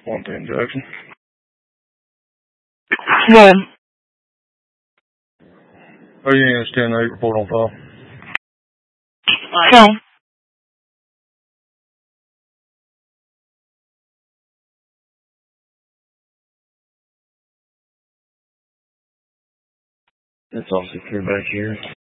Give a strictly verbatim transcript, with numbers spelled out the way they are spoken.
Want the injection? Good. Oh, you need a ten eight report on file. Okay. It's all secure back here.